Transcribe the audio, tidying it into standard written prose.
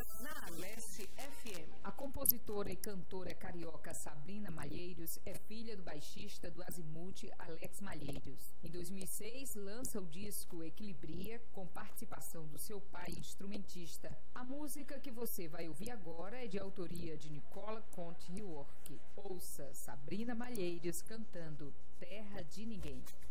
Na Alesse FM. A compositora e cantora carioca Sabrina Malheiros é filha do baixista do Azimuth, Alex Malheiros. Em 2006, lança o disco Equilibria, com participação do seu pai, instrumentista. A música que você vai ouvir agora é de autoria de Nicola Conte Rework. Ouça Sabrina Malheiros cantando Terra de Ninguém.